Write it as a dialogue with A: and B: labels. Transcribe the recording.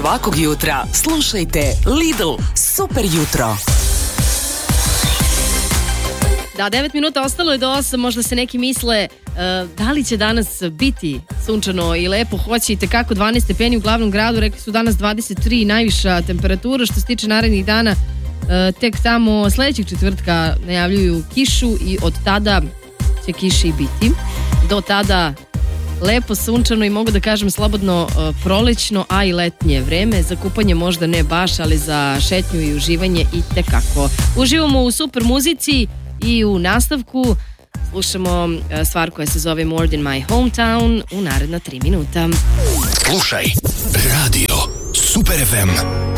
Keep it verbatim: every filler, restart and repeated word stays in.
A: Svakog jutra slušajte Lidl Super jutro.
B: Da, devet minuta ostalo je do osam, možda se neki misle uh, da li će danas biti sunčano i lepo, hoće i tekako dvanaest stepeni u glavnom gradu, rekli su danas dvadeset tri najviša temperatura, što se tiče narednih dana uh, tek tamo sledećeg četvrtka najavljuju kišu i od tada će kiše i biti. Do tada lepo sunčano i mogu da kažem slobodno uh, prolećno, a i letnje vreme. Za kupanje možda ne baš, ali za šetnju i uživanje i tekako. Uživamo u super muzici i u nastavku slušamo stvar koja se zove More Than My Hometown u naredna tri minuta.
C: Slušaj Radio Super ef em.